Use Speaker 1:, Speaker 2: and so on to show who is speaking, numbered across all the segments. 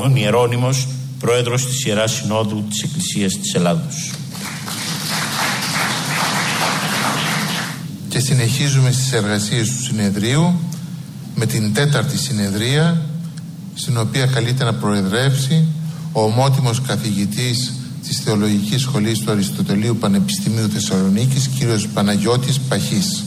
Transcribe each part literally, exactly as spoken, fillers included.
Speaker 1: Ιερώνυμος, Ιερώνυμος, Πρόεδρος της Ιεράς Συνόδου της Εκκλησίας της Ελλάδος.
Speaker 2: Και συνεχίζουμε στις εργασίες του συνεδρίου με την τέταρτη συνεδρία, στην οποία καλείται να προεδρεύσει ο ομότιμος καθηγητής της Θεολογικής Σχολής του Αριστοτελείου Πανεπιστημίου Θεσσαλονίκης, κύριος Παναγιώτης Παχής.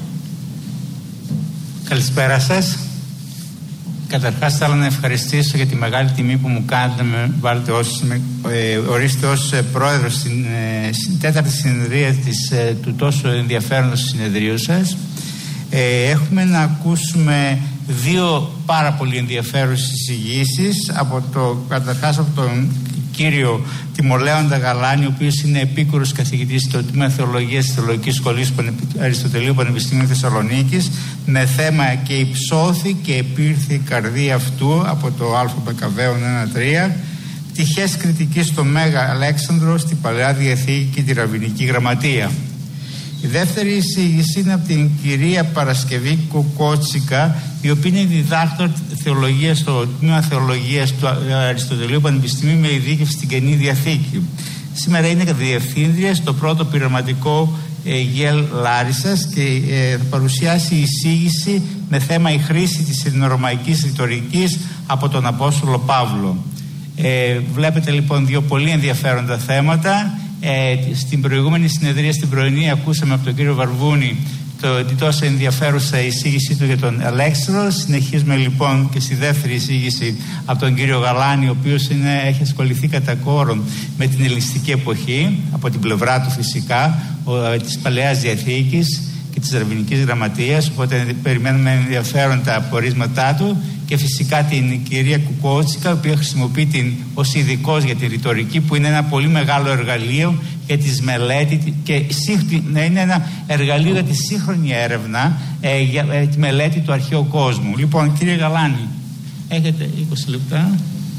Speaker 3: Καλησπέρα σας. Καταρχάς θέλω να ευχαριστήσω για τη μεγάλη τιμή που μου κάνετε να με βάλετε ως, με, ε, ορίστε ως ε, πρόεδρος στην, ε, στην τέταρτη συνεδρία της, ε, του τόσο ενδιαφέροντος συνεδρίου σας. Ε, έχουμε να ακούσουμε δύο πάρα πολύ ενδιαφέρουσες εισηγήσεις, από το, καταρχάς από τον κύριο Τιμολέοντα Γαλάνη, ο οποίος είναι επίκουρος καθηγητής στο Τμήμα Θεολογίας της Θεολογικής Σχολής Αριστοτελείου Πανεπιστημίου Θεσσαλονίκης, με θέμα και η ψώθη και επήρθη η καρδία αυτού, από το Α Μακαβαίων ένα τρία, πτυχές κριτικής στο Μέγα Αλέξανδρο, στην Παλαιά Διαθήκη και τη Ραββινική Γραμματεία. Η δεύτερη εισήγηση είναι από την κυρία Παρασκευή Κοκότσικα, η οποία είναι διδάκτορ θεολογίας στο Τμήμα Θεολογίας του Αριστοτελείου Πανεπιστημίου με ειδίκευση στην Καινή Διαθήκη. Σήμερα είναι διευθύντρια στο πρώτο πειραματικό ε, ΓΕΛ Λάρισσας και ε, θα παρουσιάσει εισήγηση με θέμα η χρήση της ελληνορωμαϊκής ρητορικής από τον Απόστολο Παύλο. Ε, βλέπετε λοιπόν δύο πολύ ενδιαφέροντα θέματα. Ε, στην προηγούμενη συνεδρία, στην πρωινή, ακούσαμε από τον κύριο Βαρβούνη το, την τόσο ενδιαφέρουσα εισήγησή του για τον Αλέξανδρο. Συνεχίζουμε λοιπόν και στη δεύτερη εισήγηση από τον κύριο Γαλάνη, ο οποίος είναι, έχει ασχοληθεί κατά κόρον με την ελληνιστική εποχή, από την πλευρά του φυσικά, ο, της Παλαιάς Διαθήκης και της Ραββινικής Γραμματείας, οπότε περιμένουμε ενδιαφέρον τα απορίσματά του, και φυσικά την κυρία Κουκότσικα, η οποία χρησιμοποιεί την, ως ειδικός για τη ρητορική, που είναι ένα πολύ μεγάλο εργαλείο για τη μελέτη και είναι ένα εργαλείο για τη σύγχρονη έρευνα, ε, για ε, τη μελέτη του αρχαίου κόσμου. Λοιπόν, κύριε Γαλάνη, έχετε είκοσι λεπτά.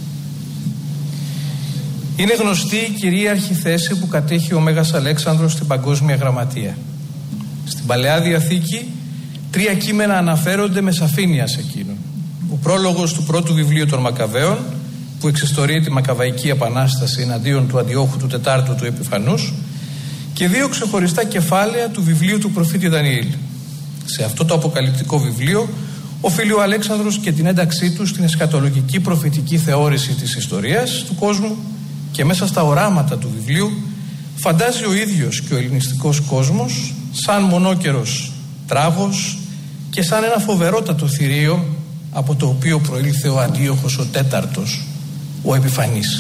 Speaker 4: Είναι γνωστή η κυρίαρχη θέση που κατέχει ο Μέγας Αλέξανδρος στην Παγκόσμια Γραμματεία. Στην Παλαιά Διαθήκη τρία κείμενα αναφέρονται με σαφήνεια σε εκείνον. Ο πρόλογος του πρώτου βιβλίου των Μακαβαίων, που εξιστορεί τη Μακαβαϊκή Επανάσταση εναντίον του Αντιόχου του Τετάρτου του Επιφανούς, και δύο ξεχωριστά κεφάλαια του βιβλίου του προφήτη Δανιήλ. Σε αυτό το αποκαλυπτικό βιβλίο οφείλει ο Αλέξανδρος και την ένταξή του στην εσχατολογική προφητική θεώρηση της ιστορίας του κόσμου, και μέσα στα οράματα του βιβλίου φαντάζει ο ίδιος και ο ελληνιστικός κόσμος σαν μονόκερος τράγος και σαν ένα φοβερότατο θηρίο από το οποίο προήλθε ο Αντίοχος ο Τέταρτος, ο Επιφανής.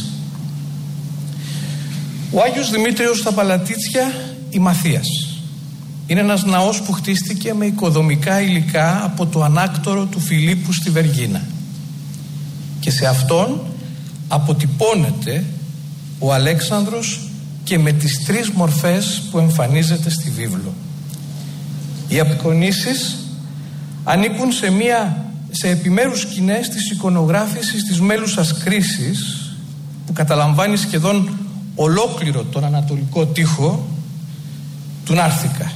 Speaker 4: Ο Άγιος Δημήτριος στα Παλατίτσια, η Μαθίας, είναι ένας ναός που χτίστηκε με οικοδομικά υλικά από το ανάκτορο του Φιλίππου στη Βεργίνα, και σε αυτόν αποτυπώνεται ο Αλέξανδρος και με τις τρεις μορφές που εμφανίζεται στη βίβλο. Οι απεικονίσεις ανήκουν σε, μία, σε επιμέρους σκηνές της εικονογράφησης της μέλουσας κρίσης, που καταλαμβάνει σχεδόν ολόκληρο τον ανατολικό τοίχο του Νάρθηκα.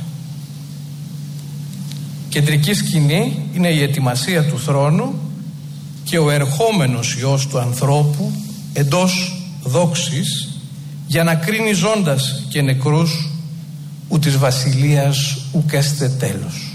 Speaker 4: Κεντρική σκηνή είναι η ετοιμασία του θρόνου και ο ερχόμενος Υιός του ανθρώπου εντός δόξης, για να κρίνει ζώντας και νεκρούς, ου της βασιλείας ουκ έστε τέλος.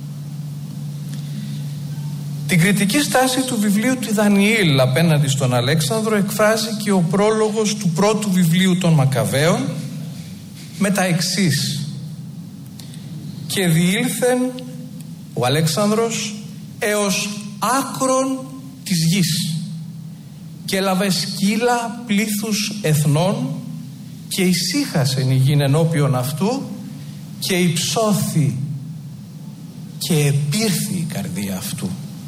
Speaker 4: Την κριτική στάση του βιβλίου του Δανιήλ απέναντι στον Αλέξανδρο εκφράζει και ο πρόλογος του πρώτου βιβλίου των Μακαβαίων με τα εξής: «Και διήλθεν ο Αλέξανδρος έως άκρον της γης και έλαβε σκύλα πλήθους εθνών και ησύχασεν η γην ενώπιον αυτού και υψώθη και επήρθη η καρδία αυτού».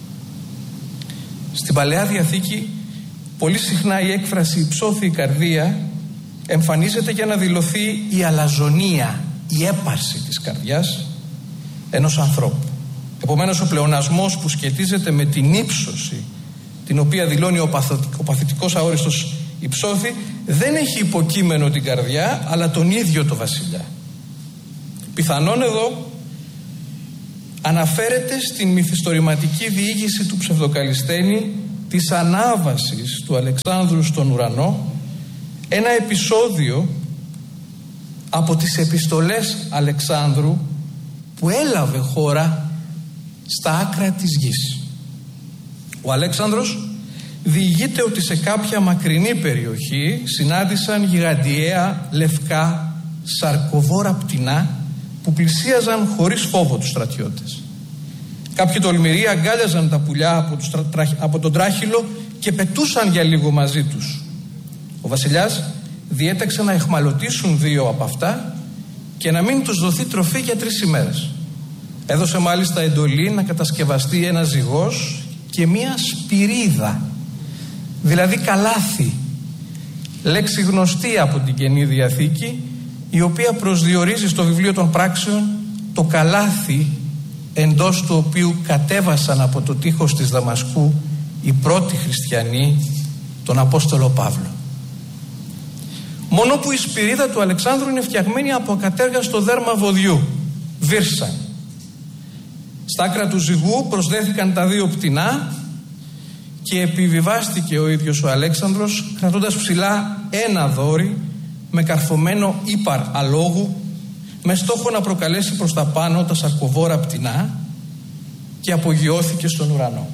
Speaker 4: Στην Παλαιά Διαθήκη πολύ συχνά η έκφραση «υψώθη η καρδία» εμφανίζεται για να δηλωθεί η αλαζονία, η έπαρση της καρδιάς ενός ανθρώπου. Επομένως, ο πλεονασμός που σχετίζεται με την ύψωση, την οποία δηλώνει ο, παθο, ο παθητικός αόριστος υψώθη, δεν έχει υποκείμενο την καρδιά, αλλά τον ίδιο το βασιλιά. Πιθανόν εδώ αναφέρεται στην μυθιστορηματική διήγηση του ψευδοκαλισθένη της ανάβασης του Αλεξάνδρου στον ουρανό, ένα επεισόδιο από τις επιστολές Αλεξάνδρου που έλαβε χώρα στα άκρα της γης. Ο Αλέξανδρος διηγείται ότι σε κάποια μακρινή περιοχή συνάντησαν γιγαντιαία λευκά σαρκοβόρα πτηνά που πλησίαζαν χωρίς φόβο τους στρατιώτες. Κάποιοι τολμηροί αγκάλιαζαν τα πουλιά από, τους, από τον τράχυλο και πετούσαν για λίγο μαζί τους. Ο βασιλιάς διέταξε να αιχμαλωτήσουν δύο από αυτά και να μην τους δοθεί τροφή για τρεις ημέρες. Έδωσε μάλιστα εντολή να κατασκευαστεί ένα ζυγός και μία σπυρίδα, δηλαδή καλάθι, λέξη γνωστή από την Καινή Διαθήκη, η οποία προσδιορίζει στο βιβλίο των Πράξεων το καλάθι εντός του οποίου κατέβασαν από το τείχος της Δαμασκού οι πρώτοι χριστιανοί, τον Απόστολο Παύλο. Μόνο που η σπυρίδα του Αλεξάνδρου είναι φτιαγμένη από ακατέργαστο δέρμα βοδιού, βύρσαν. Στα άκρα του ζυγού προσδέθηκαν τα δύο πτηνά και επιβιβάστηκε ο ίδιος ο Αλέξανδρος κρατώντας ψηλά ένα δόρυ με καρφωμένο ύπαρ αλόγου, με στόχο να προκαλέσει προς τα πάνω τα σαρκοβόρα πτηνά, και απογειώθηκε στον ουρανό.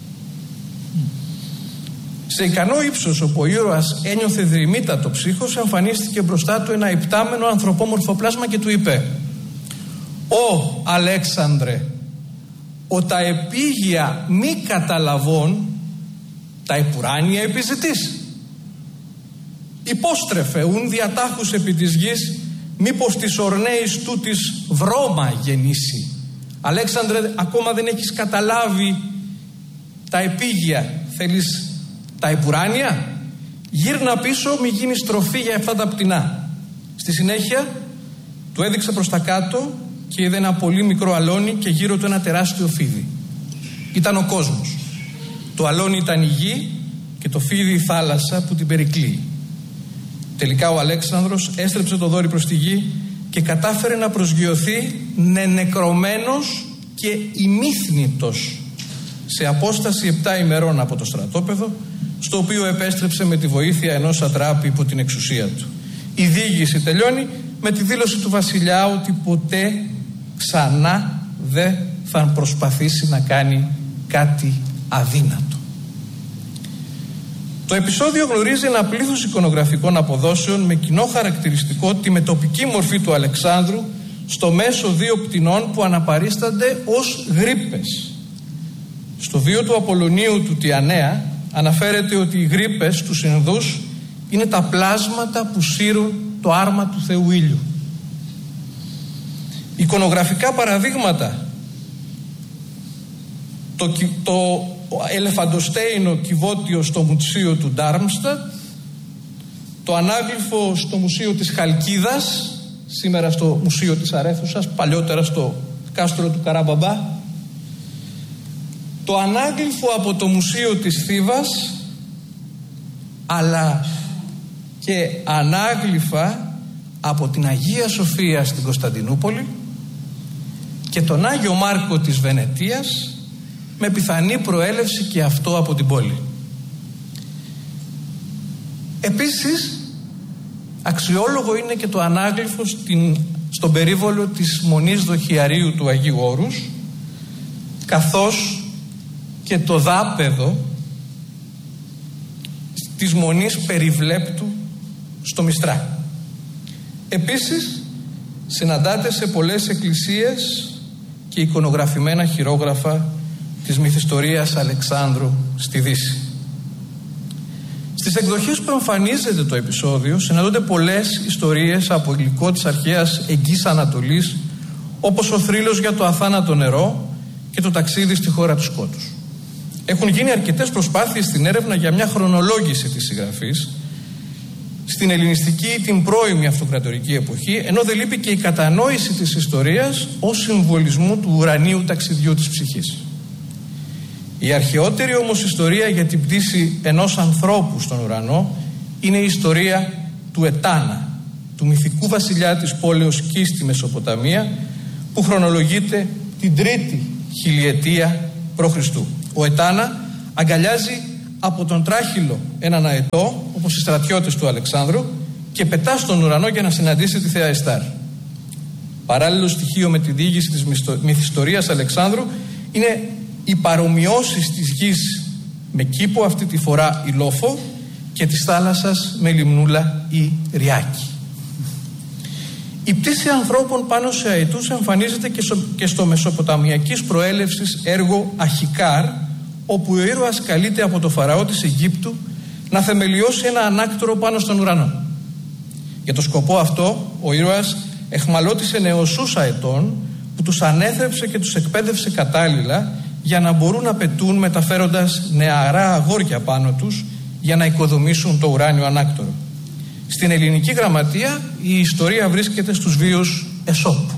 Speaker 4: Σε ικανό ύψος, όπου ο ήρωας ένιωθε δρυμύτατο ψύχος, εμφανίστηκε μπροστά του ένα υπτάμενο ανθρωπόμορφο πλάσμα και του είπε: «Ω Αλέξανδρε, ο τα επίγεια μη καταλαβών, τα επουράνια επιζητείς. Υπόστρεφε ουν διατάχους επί της γης, μήπως της ορνέης τούτης βρώμα γεννήσει». Αλέξανδρε, ακόμα δεν έχεις καταλάβει τα επίγεια, θέλεις τα επουράνια? Γύρνα πίσω, μη γίνεις τροφή για αυτά τα πτηνά. Στη συνέχεια του έδειξε προς τα κάτω και είδε ένα πολύ μικρό αλόνι και γύρω του ένα τεράστιο φίδι. Ήταν ο κόσμος. Το αλόνι ήταν η γη και το φίδι η θάλασσα που την περικλείει. Τελικά ο Αλέξανδρος έστρεψε το δόρυ προς τη γη και κατάφερε να προσγειωθεί νενεκρωμένος και ημίθνητος σε απόσταση επτά ημερών από το στρατόπεδο, στο οποίο επέστρεψε με τη βοήθεια ενός σατράπη υπό την εξουσία του. Η διήγηση τελειώνει με τη δήλωση του βασιλιά ότι ποτέ ξανά δεν θα προσπαθήσει να κάνει κάτι αδύνατο. Το επεισόδιο γνωρίζει ένα πλήθος εικονογραφικών αποδόσεων με κοινό χαρακτηριστικό τη μετοπική μορφή του Αλεξάνδρου στο μέσο δύο πτηνών που αναπαρίστανται ως γρίπες. Στο βίο του Απολλωνίου του Τιανέα αναφέρεται ότι οι γρίπες τους Ινδούς είναι τα πλάσματα που σύρουν το άρμα του Θεού Ήλιου. Εικονογραφικά παραδείγματα: το, το ελεφαντοστέινο κυβότιο στο μουτσίο του Ντάρμστατ, το ανάγλυφο στο μουσείο της Χαλκίδας, σήμερα στο μουσείο της Αρέθουσας, παλιότερα στο κάστρο του Καραμπαμπά, το ανάγλυφο από το μουσείο της Θήβας, αλλά και ανάγλυφα από την Αγία Σοφία στην Κωνσταντινούπολη και τον Άγιο Μάρκο της Βενετίας, με πιθανή προέλευση και αυτό από την πόλη. Επίσης, αξιόλογο είναι και το ανάγλυφο στην, στον περίβολο της Μονής Δοχιαρίου του Αγίου Όρους, καθώς και το δάπεδο της Μονής Περιβλέπτου στο Μιστρά. Επίσης, συναντάται σε πολλές εκκλησίες και εικονογραφημένα χειρόγραφα της μυθιστορίας Αλεξάνδρου στη Δύση. Στις εκδοχές που εμφανίζεται το επεισόδιο συναντώνται πολλές ιστορίες από υλικό της αρχαίας Εγγύης Ανατολής, όπως ο θρύλος για το αθάνατο νερό και το ταξίδι στη χώρα του σκότους. Έχουν γίνει αρκετές προσπάθειες στην έρευνα για μια χρονολόγηση της συγγραφής στην ελληνιστική ή την πρώιμη αυτοκρατορική εποχή, ενώ δεν λείπει και η κατανόηση της ιστορίας ως συμβολισμού του ουρανίου ταξιδιού της ψυχής. Η αρχαιότερη όμως ιστορία για την πτήση ενός ανθρώπου στον ουρανό είναι η ιστορία του Ετάνα, του μυθικού βασιλιά της πόλεως Κις στη Μεσοποταμία, που χρονολογείται την τρίτη χιλιετία π.Χ. Ο Ετάνα αγκαλιάζει από τον τράχυλο έναν αετό, όπως οι στρατιώτες του Αλεξάνδρου, και πετά στον ουρανό για να συναντήσει τη Θεία Εστάρ. Παράλληλο στοιχείο με τη διήγηση της μυθιστορίας Αλεξάνδρου είναι οι παρομοιώσεις της γης με κήπο, αυτή τη φορά Ηλόφο, και της θάλασσας με λιμνούλα ή Ριάκη. Η πτήση ανθρώπων πάνω σε αετούς εμφανίζεται και στο, και στο μεσοποταμιακής προέλευσης έργο Αχικάρ, όπου ο ήρωας καλείται από το Φαραώ της Αιγύπτου να θεμελιώσει ένα ανάκτορο πάνω στον ουρανό. Για το σκοπό αυτό, ο ήρωας εχμαλώτισε νεοσούς αετών που τους ανέθρεψε και τους εκπαίδευσε κατάλληλα για να μπορούν να πετούν, μεταφέροντας νεαρά αγόρια πάνω τους για να οικοδομήσουν το ουράνιο ανάκτορο. Στην ελληνική γραμματεία η ιστορία βρίσκεται στους βίους Εσώπου.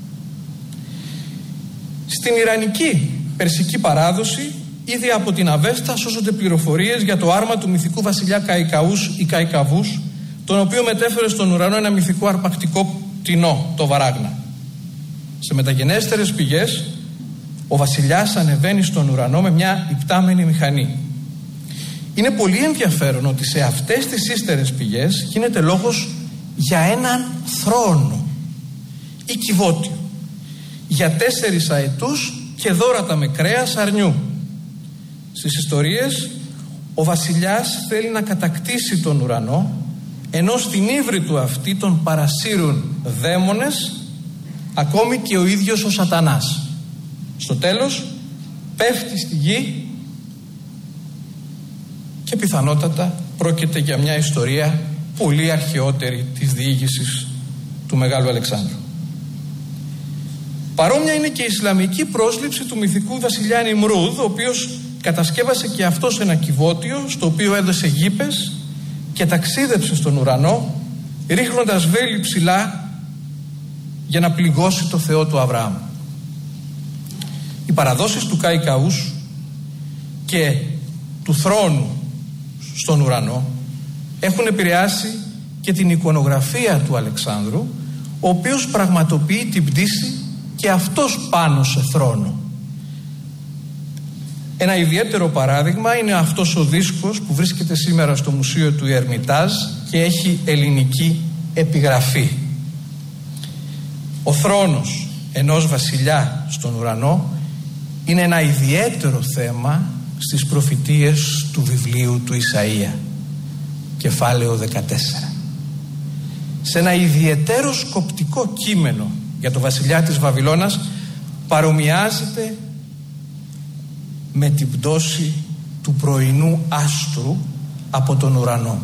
Speaker 4: Στην ιρανική περσική παράδοση, ήδη από την Αβέστα σώζονται πληροφορίες για το άρμα του μυθικού βασιλιά Καϊκαούς ή Καϊκαβούς, τον οποίο μετέφερε στον ουρανό ένα μυθικό αρπακτικό πτηνό, το Βαράγνα. Σε μεταγενέστερες πηγές, ο βασιλιάς ανεβαίνει στον ουρανό με μια υπτάμενη μηχανή. Είναι πολύ ενδιαφέρον ότι σε αυτές τις ύστερες πηγές γίνεται λόγος για έναν θρόνο ή κυβότιο, για τέσσερις αετούς και δώρατα με κρέας αρνιού. Στις ιστορίες, ο βασιλιάς θέλει να κατακτήσει τον ουρανό, ενώ στην ύβρη του αυτή τον παρασύρουν δαίμονες, ακόμη και ο ίδιος ο Σατανάς. Στο τέλος πέφτει στη γη και πιθανότατα πρόκειται για μια ιστορία πολύ αρχαιότερη της διήγησης του Μεγάλου Αλεξάνδρου. Παρόμοια είναι και η Ισλαμική πρόσληψη του μυθικού βασιλιά Νιμρούδ, ο οποίος κατασκεύασε και αυτός ένα κυβότιο στο οποίο έδωσε γήπες και ταξίδεψε στον ουρανό, ρίχνοντας βέλη ψηλά για να πληγώσει το Θεό του Αβραάμ. Οι παραδόσεις του Καϊκαούς και του θρόνου στον ουρανό έχουν επηρεάσει και την εικονογραφία του Αλεξάνδρου, ο οποίος πραγματοποιεί την πτήση και αυτός πάνω σε θρόνο. Ένα ιδιαίτερο παράδειγμα είναι αυτός ο δίσκος που βρίσκεται σήμερα στο Μουσείο του Ερμιτάζ και έχει ελληνική επιγραφή. Ο θρόνος ενός βασιλιά στον ουρανό είναι ένα ιδιαίτερο θέμα στις προφητείες του βιβλίου του Ισαΐα, κεφάλαιο δεκατέσσερα. Σε ένα ιδιαίτερο σκοπτικό κείμενο για το βασιλιά της Βαβυλώνας παρομοιάζεται με την πτώση του πρωινού άστρου από τον ουρανό,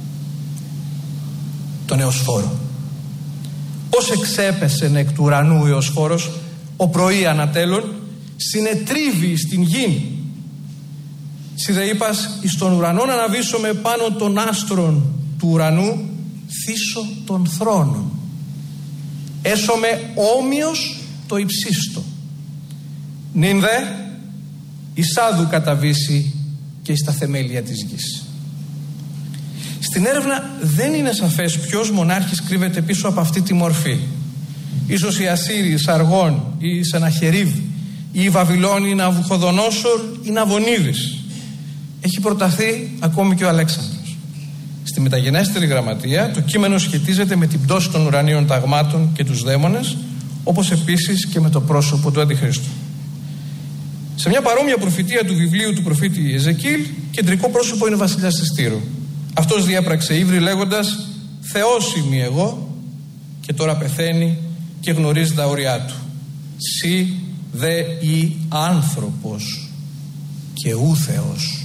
Speaker 4: τον Εωσφόρο. Πώς εξέπεσε εκ του ουρανού ο Εωσφόρος ο πρωί ανατέλων, συνετρίβει στην γη. Σιδε είπας εις τον ουρανόν αναβήσομαι πάνω των άστρων του ουρανού, θύσω των θρόνων. Έσομαι όμοιος το υψίστο. Νυν δε εισάδου καταβήσει και στα θεμέλια της γης. Στην έρευνα δεν είναι σαφές ποιος μονάρχης κρύβεται πίσω από αυτή τη μορφή. Ίσως οι Ασσύριοι, Σαργών ή οι Σεναχερίβ, ή οι Βαβυλώνοι, ή Ναβουχοδονόσορ ή Ναβονίδης. Έχει προταθεί ακόμη και ο Αλέξανδρος. Στη μεταγενέστερη γραμματεία το κείμενο σχετίζεται με την πτώση των ουρανίων ταγμάτων και τους δαίμονες, όπως επίσης και με το πρόσωπο του Αντιχρίστου. Σε μια παρόμοια προφητεία του βιβλίου του προφήτη Εζεκίλ, κεντρικό πρόσωπο είναι ο βασιλιάς της Τύρου. Αυτός διέπραξε ύβρι λέγοντας «Θεός είμαι εγώ», και τώρα πεθαίνει και γνωρίζει τα όρια του. «Σι δε ή άνθρωπος και ου Θεός».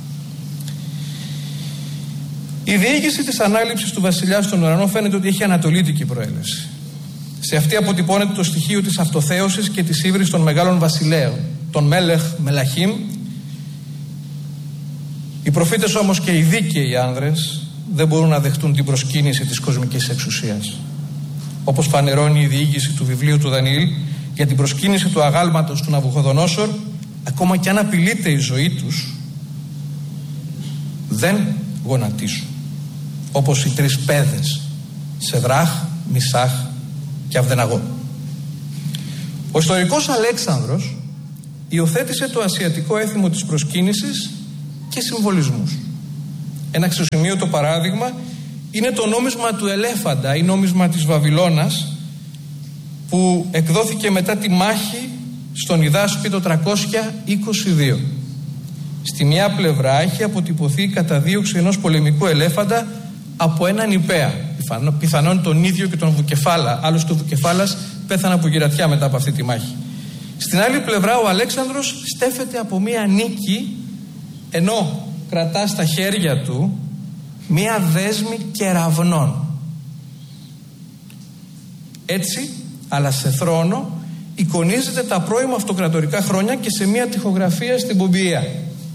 Speaker 4: Η διοίκηση της ανάληψης του βασιλιά στον ουρανό φαίνεται ότι έχει ανατολίτικη προέλευση. Σε αυτή αποτυπώνεται το στοιχείο της αυτοθέωσης και της ύβρης των μεγάλων βασιλέων, των Μέλεχ Μελαχήμ. Οι προφήτες όμως και οι δίκαιοι άνδρες δεν μπορούν να δεχτούν την προσκύνηση της κοσμικής εξουσίας. Όπως φανερώνει η διήγηση του βιβλίου του Δανιήλ για την προσκύνηση του αγάλματος του Ναβουχοδονόσορ, ακόμα και αν απειλείται η ζωή τους, δεν γονατίσουν. Όπως οι τρεις πέδες, Σεδράχ, Μισάχ και Αβδεναγό. Ο ιστορικός Αλέξανδρος υιοθέτησε το ασιατικό έθιμο της προσκύνησης και συμβολισμούς. Ένα αξιοσημείωτο παράδειγμα είναι το νόμισμα του Ελέφαντα ή νόμισμα της Βαβυλώνας, που εκδόθηκε μετά τη μάχη στον Ιδάσπη το τριακόσια είκοσι δύο. Στη μια πλευρά έχει αποτυπωθεί η καταδίωξη ενός πολεμικού ελέφαντα από έναν Ιππέα, πιθανόν τον ίδιο και τον Βουκεφάλα. Άλλωστε ο Βουκεφάλας πέθανε από γυρατιά μετά από αυτή τη μάχη. Στην άλλη πλευρά ο Αλέξανδρος στέφεται από μια νίκη, ενώ κρατά στα χέρια του μια δέσμη κεραυνών. Έτσι, αλλά σε θρόνο, εικονίζεται τα πρώιμα αυτοκρατορικά χρόνια και σε μια τοιχογραφία στην Πομπιαία.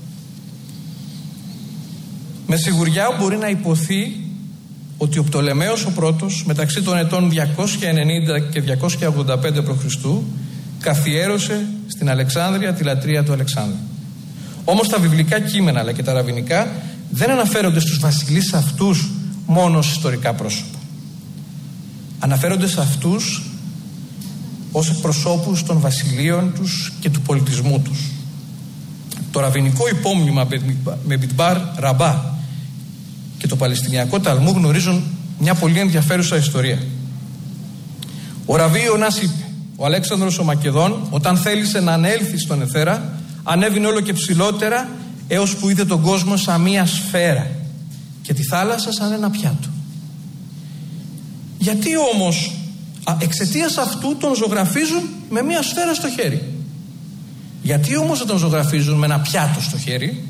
Speaker 4: Με σιγουριά μπορεί να υποθεί ότι ο Πτολεμαίος ο πρώτος, μεταξύ των ετών διακόσια ενενήντα και διακόσια ογδόντα πέντε π.Χ., καθιέρωσε στην Αλεξάνδρεια τη λατρεία του Αλεξάνδρου. Όμως τα βιβλικά κείμενα αλλά και τα ραβινικά δεν αναφέρονται στους βασιλείς αυτούς μόνο ως ιστορικά πρόσωπα. Αναφέρονται σε αυτούς ως εκπροσώπους των βασιλείων τους και του πολιτισμού τους. Το ραβινικό υπόμνημα με Μπιτμπάρ Ραμπά και το Παλαιστινιακό Ταλμού γνωρίζουν μια πολύ ενδιαφέρουσα ιστορία. Ο Ραβί Ιωνάς είπε: ο Αλέξανδρος ο Μακεδόν, όταν θέλησε να ανέλθει στον αιθέρα, ανέβηνε όλο και ψηλότερα έως που είδε τον κόσμο σαν μια σφαίρα και τη θάλασσα σαν ένα πιάτο. Γιατί όμως εξαιτίας αυτού τον ζωγραφίζουν με μια σφαίρα στο χέρι? Γιατί όμως δεν τον ζωγραφίζουν με ένα πιάτο στο χέρι?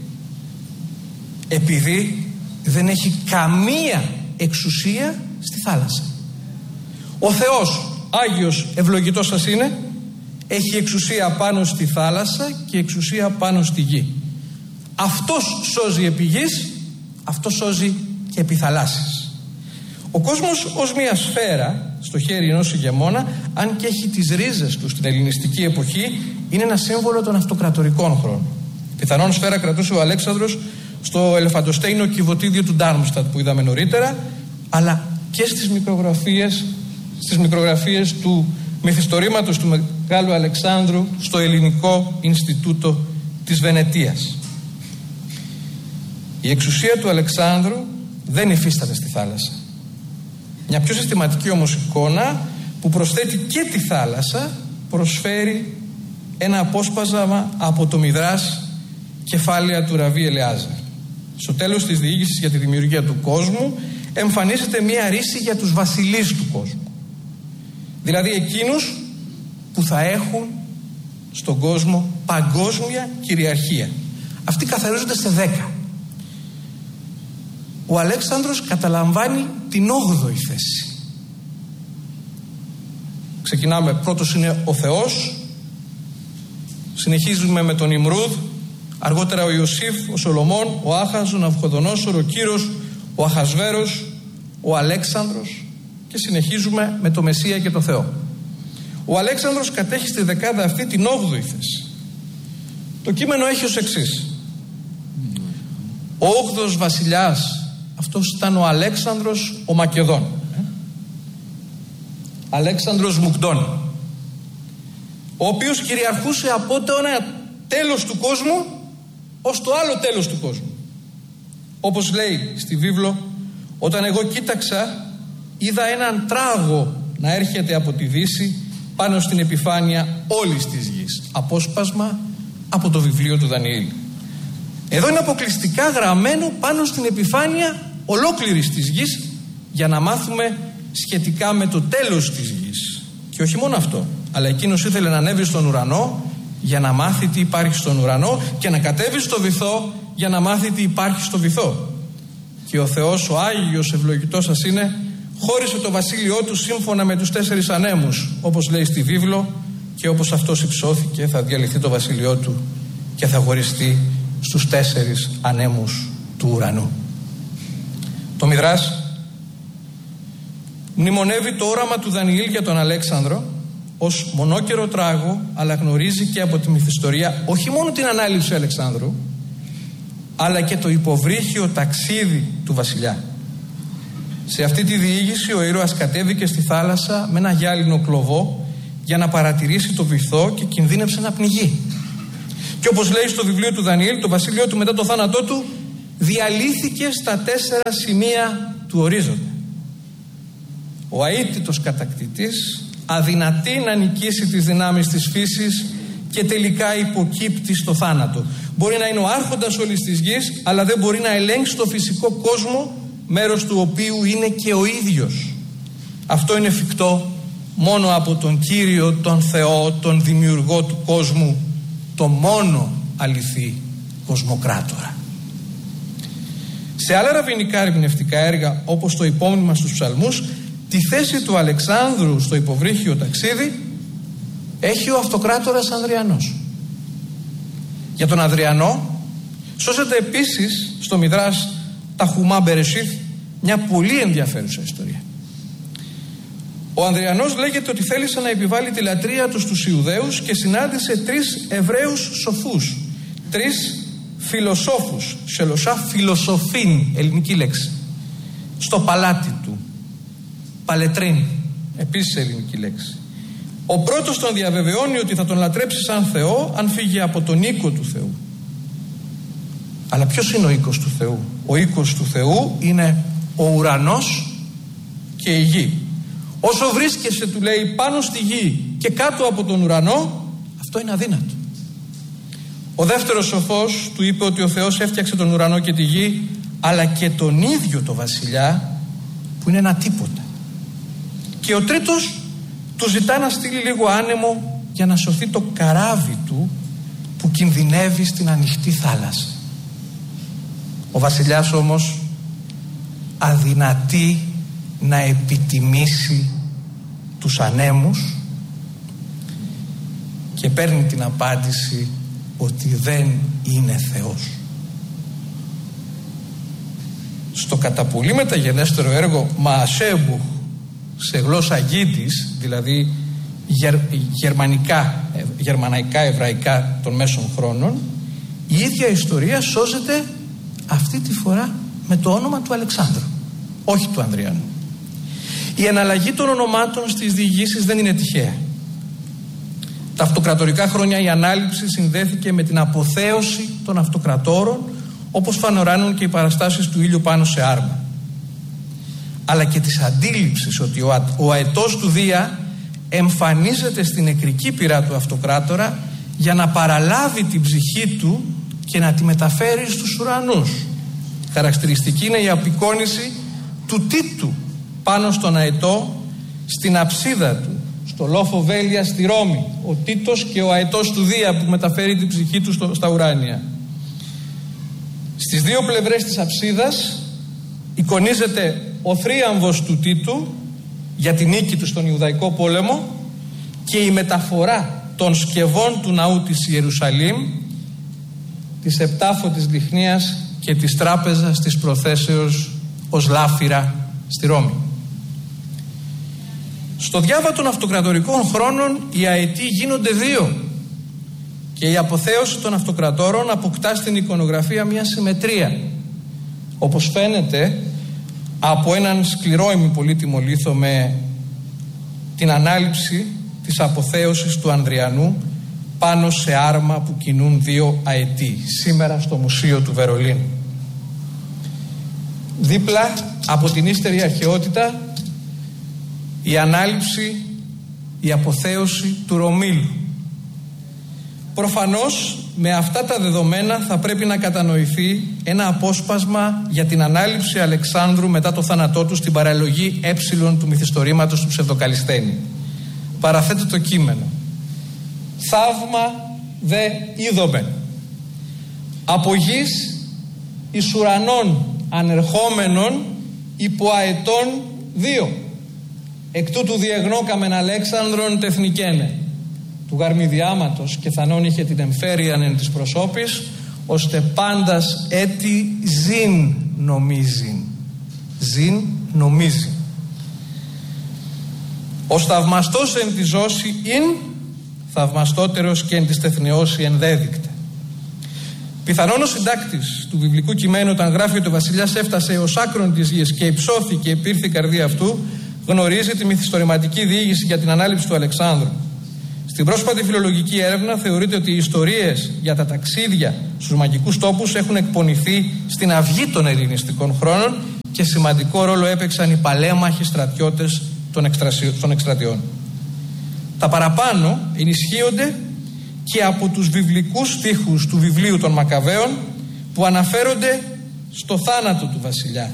Speaker 4: Επειδή δεν έχει καμία εξουσία στη θάλασσα. Ο Θεός, Άγιος, ευλογητός σας είναι, έχει εξουσία πάνω στη θάλασσα και εξουσία πάνω στη γη. Αυτός σώζει επί γης, αυτός σώζει και επί θαλάσσης. Ο κόσμος ως μια σφαίρα στο χέρι ενός ηγεμόνα, αν και έχει τις ρίζες του στην ελληνιστική εποχή, είναι ένα σύμβολο των αυτοκρατορικών χρόνων. Πιθανόν σφαίρα κρατούσε ο Αλέξανδρος στο ελεφαντοστέινο κυβωτίδιο του Ντάρμστατ που είδαμε νωρίτερα, αλλά και στις μικρογραφίες, στις μικρογραφίες του μυθιστορήματος του Μεγάλου Αλεξάνδρου στο Ελληνικό Ινστιτούτο της Βενετίας. Η εξουσία του Αλεξάνδρου δεν υφίσταται στη θάλασσα. Μια πιο συστηματική όμως εικόνα που προσθέτει και τη θάλασσα προσφέρει ένα απόσπασμα από το Μιδράς κεφάλαια του Ραβί Ελεάζαρ. Στο τέλος της διήγησης για τη δημιουργία του κόσμου εμφανίζεται μια ρίση για τους βασιλείς του κόσμου. Δηλαδή εκείνους που θα έχουν στον κόσμο παγκόσμια κυριαρχία. Αυτοί καθαρίζονται σε δέκα. Ο Αλέξανδρος καταλαμβάνει την όγδοη θέση. Ξεκινάμε, πρώτος είναι ο Θεός, συνεχίζουμε με τον Ιμρούδ, αργότερα ο Ιωσήφ, ο Σολομών, ο Άχας, ο Ναβουχοδονόσορ, ο Κύρος, ο Αχασβέρος, ο Αλέξανδρος και συνεχίζουμε με το Μεσσία και το Θεό. Ο Αλέξανδρος κατέχει στη δεκάδα αυτή την όγδοη θέση. Το κείμενο έχει ως εξής: ο όγδοος βασιλιάς, αυτός ήταν ο Αλέξανδρος ο Μακεδόν, Αλέξανδρος Μουκδών, ο οποίος κυριαρχούσε από το ένα τέλος του κόσμου ως το άλλο τέλος του κόσμου. Όπως λέει στη βίβλο, όταν εγώ κοίταξα είδα έναν τράγο να έρχεται από τη δύση πάνω στην επιφάνεια όλης της γης. Απόσπασμα από το βιβλίο του Δανιήλ. Εδώ είναι αποκλειστικά γραμμένο πάνω στην επιφάνεια ολόκληρης της γης για να μάθουμε σχετικά με το τέλος της γης. Και όχι μόνο αυτό, αλλά εκείνος ήθελε να ανέβει στον ουρανό για να μάθει τι υπάρχει στον ουρανό και να κατέβει στο βυθό για να μάθει τι υπάρχει στο βυθό. Και ο Θεός, ο Άγιος ευλογητός σας είναι, χώρισε το βασίλειό του σύμφωνα με τους τέσσερις ανέμους, όπως λέει στη βίβλο, και όπως αυτός υψώθηκε θα διαλυθεί το βασίλειό του και θα χωριστεί στους τέσσερις ανέμους του ουρανού. Το Μιδράς μνημονεύει το όραμα του Δανιήλ για τον Αλέξανδρο ως μονόκερο τράγο, αλλά γνωρίζει και από τη μυθιστορία όχι μόνο την ανάληψη Αλεξάνδρου, αλλά και το υποβρύχιο ταξίδι του βασιλιά. Σε αυτή τη διήγηση ο ήρωας κατέβηκε στη θάλασσα με ένα γυάλινο κλωβό για να παρατηρήσει το βυθό και κινδύνεψε να πνιγεί. Και όπως λέει στο βιβλίο του Δανιήλ, το βασίλειό του μετά το θάνατό του διαλύθηκε στα τέσσερα σημεία του ορίζοντα. Ο αίτητος κατακτητής αδυνατεί να νικήσει τις δυνάμεις της φύσης και τελικά υποκύπτει στο θάνατο. Μπορεί να είναι ο άρχοντας όλης της γης, αλλά δεν μπορεί να ελέγξει το φυσικό κόσμο, μέρος του οποίου είναι και ο ίδιος. Αυτό είναι εφικτό μόνο από τον Κύριο, τον Θεό, τον Δημιουργό του κόσμου, το μόνο αληθή κοσμοκράτορα. Σε άλλα ραβινικά ερμηνευτικά έργα, όπως το υπόμνημα στους ψαλμούς, τη θέση του Αλεξάνδρου στο υποβρύχιο ταξίδι έχει ο αυτοκράτορας Ανδριανός. Για τον Ανδριανό σώζεται επίσης στο Μιδράς Ταχουμά Μπερεσίθ μια πολύ ενδιαφέρουσα ιστορία. Ο Ανδριανός λέγεται ότι θέλησε να επιβάλλει τη λατρεία του στους Ιουδαίους και συνάντησε τρεις Εβραίους σοφούς, τρεις φιλοσόφους, σελοσά φιλοσοφήν, ελληνική λέξη, στο παλάτι του, παλετρίν, επίσης ελληνική λέξη. Ο πρώτος τον διαβεβαιώνει ότι θα τον λατρέψει σαν Θεό αν φύγει από τον οίκο του Θεού. Αλλά ποιος είναι ο οίκος του Θεού? Ο οίκος του Θεού είναι ο ουρανός και η γη. Όσο βρίσκεσαι, του λέει, πάνω στη γη και κάτω από τον ουρανό, αυτό είναι αδύνατο. Ο δεύτερος σοφός του είπε ότι ο Θεός έφτιαξε τον ουρανό και τη γη, αλλά και τον ίδιο το βασιλιά, που είναι ένα τίποτα. Και ο τρίτος του ζητά να στείλει λίγο άνεμο για να σωθεί το καράβι του που κινδυνεύει στην ανοιχτή θάλασσα. Ο βασιλιάς όμως αδυνατεί να επιτιμήσει τους ανέμους και παίρνει την απάντηση ότι δεν είναι Θεός. Στο κατά πολύ μεταγενέστερο έργο Μαασέμπου, σε γλώσσα γίτης, δηλαδή γερ, γερμανικά, γερμαναϊκά, εβραϊκά των μέσων χρόνων, η ίδια ιστορία σώζεται αυτή τη φορά με το όνομα του Αλεξάνδρου, όχι του Ανδριανού. Η εναλλαγή των ονομάτων στις διηγήσεις δεν είναι τυχαία. Τα αυτοκρατορικά χρόνια η ανάληψη συνδέθηκε με την αποθέωση των αυτοκρατόρων, όπως φανερώνουν και οι παραστάσεις του ήλιου πάνω σε άρμα. Αλλά και της αντίληψης ότι ο, α, ο αετός του Δία εμφανίζεται στην νεκρική πυρά του αυτοκράτορα για να παραλάβει την ψυχή του και να τη μεταφέρει στους ουρανούς. Χαρακτηριστική είναι η απεικόνιση του Τίτου πάνω στον αετό, στην αψίδα του, στο λόφο Βέλια στη Ρώμη, ο Τίτος και ο αετός του Δία που μεταφέρει την ψυχή του στο, στα ουράνια. Στις δύο πλευρές της αψίδας εικονίζεται ο θρίαμβος του Τίτου για την νίκη του στον Ιουδαϊκό πόλεμο και η μεταφορά των σκευών του ναού της Ιερουσαλήμ, της επτάφωτης λιχνίας και της τράπεζας της προθέσεως ως λάφυρα στη Ρώμη. Στο διάβα των αυτοκρατορικών χρόνων οι αετοί γίνονται δύο και η αποθέωση των αυτοκρατόρων αποκτά στην εικονογραφία μια συμμετρία, όπως φαίνεται από έναν σκληρό ημιπολίτιμο λίθο με την ανάληψη της αποθέωσης του Ανδριανού πάνω σε άρμα που κινούν δύο αετοί, σήμερα στο Μουσείο του Βερολίνου. Δίπλα από την ύστερη αρχαιότητα η ανάληψη, η αποθέωση του Ρωμήλου. Προφανώς με αυτά τα δεδομένα θα πρέπει να κατανοηθεί ένα απόσπασμα για την ανάληψη Αλεξάνδρου μετά το θάνατό του στην παραλογή ε του μυθιστορήματος του Ψευδοκαλισθένη. Παραθέτω το κείμενο. Θαύμα δε είδομεν. Από γης εις ουρανών ανερχόμενων υπό αετών δύο. Εκ τούτου διεγνώκαμεν Αλέξανδρον τεθνικένε. Του γαρμιδιάματος και θανόν είχε την εμφέριαν εν της προσώπης, ώστε πάντας έτη ζην νομίζειν. Ζην νομίζει. Ως θαυμαστός εν τη ζώση ειν, θαυμαστότερος και εν της τεθνεώσει ενδέδεικτε. Πιθανόν ο συντάκτης του βιβλικού κειμένου, όταν γράφει ότι ο βασιλιάς έφτασε ως άκρον της γης και υψώθηκε επήρθη η καρδία αυτού, γνωρίζει τη μυθιστορηματική διήγηση για την ανάληψη του Αλεξάνδρου. Στην πρόσφατη φιλολογική έρευνα θεωρείται ότι οι ιστορίες για τα ταξίδια στους μαγικούς τόπους έχουν εκπονηθεί στην αυγή των ελληνιστικών χρόνων και σημαντικό ρόλο έπαιξαν οι παλέμαχοι στρατιώτες των εκστρατιών. Τα παραπάνω ενισχύονται και από τους βιβλικούς στίχους του βιβλίου των Μακαβαίων που αναφέρονται στο θάνατο του βασιλιά.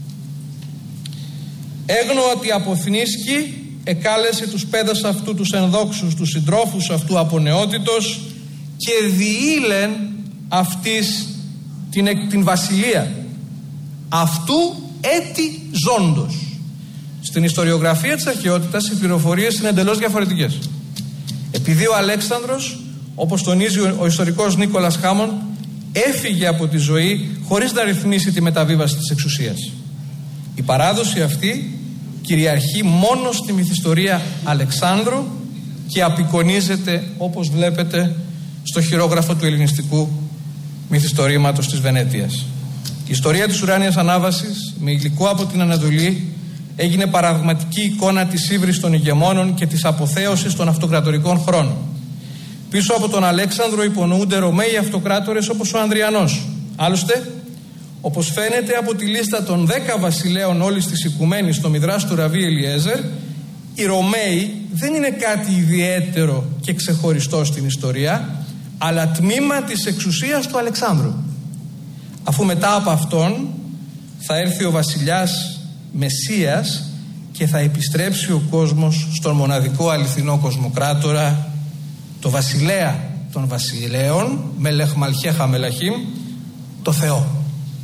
Speaker 4: Έγνω ότι αποθνίσκει εκάλεσε τους πέδας αυτού, τους ενδόξους, τους συντρόφους αυτού από νεότητος και διήλεν αυτής την, την βασιλεία αυτού έτη ζώντος. Στην ιστοριογραφία της αρχαιότητας οι πληροφορίες είναι εντελώς διαφορετικές. Επειδή ο Αλέξανδρος, όπως τονίζει ο ιστορικός Νίκολας Χάμον, έφυγε από τη ζωή χωρίς να ρυθμίσει τη μεταβίβαση της εξουσίας. Η παράδοση αυτή κυριαρχεί μόνο στη μυθιστορία Αλεξάνδρου και απεικονίζεται, όπως βλέπετε, στο χειρόγραφο του ελληνιστικού μυθιστορήματος της Βενέτειας. Η ιστορία της ουράνιας ανάβασης, με υλικό από την Ανατολή, έγινε παραδειγματική εικόνα της ύβρις των ηγεμόνων και της αποθέωσης των αυτοκρατορικών χρόνων. Πίσω από τον Αλέξανδρο υπονοούνται Ρωμαίοι αυτοκράτορες όπως ο Ανδριανός. Άλλωστε, όπως φαίνεται από τη λίστα των δέκα βασιλέων όλης της οικουμένης στο Μιδράς του Ραβί Ελιέζερ, οι Ρωμαίοι δεν είναι κάτι ιδιαίτερο και ξεχωριστό στην ιστορία, αλλά τμήμα της εξουσίας του Αλεξάνδρου. Αφού μετά από αυτόν θα έρθει ο βασιλιάς Μεσσίας και θα επιστρέψει ο κόσμος στον μοναδικό αληθινό κοσμοκράτορα, το βασιλέα των βασιλέων, Μελεχ Μαλχέχα Μελαχήμ, το Θεό.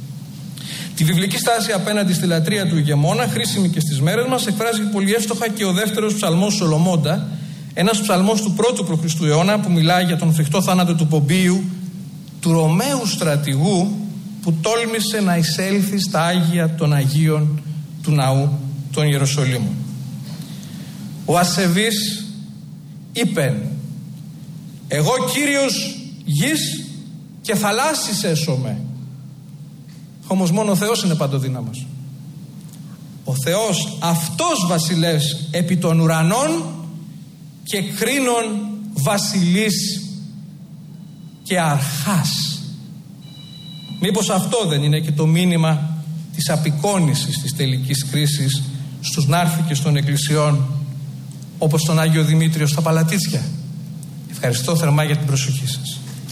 Speaker 4: Τη βιβλική στάση απέναντι στη λατρεία του ηγεμόνα, χρήσιμη και στις μέρες μας, εκφράζει πολύ εύστοχα και ο δεύτερος ψαλμός Σολομώντα, ένας ψαλμός του πρώτου π.Χ. αιώνα που μιλάει για τον φρικτό θάνατο του Πομπίου, του Ρωμαίου στρατηγού που τόλμησε να εισέλθει στα Άγια των Αγίων του Ναού των Ιεροσολύμων. Ο ασεβής είπεν: «Εγώ Κύριος γης και θαλάσσης έσωμαι». Όμως μόνο ο Θεός είναι παντοδύναμος. Ο Θεός αυτός βασιλεύς επί των ουρανών και κρίνων βασιλείς και αρχάς. Μήπως αυτό δεν είναι και το μήνυμα της απεικόνησης της τελικής κρίσης στους να'ρθηκες των εκκλησιών όπως τον Άγιο Δημήτριο στα Παλατίτσια? Ευχαριστώ θερμά για την προσοχή σας.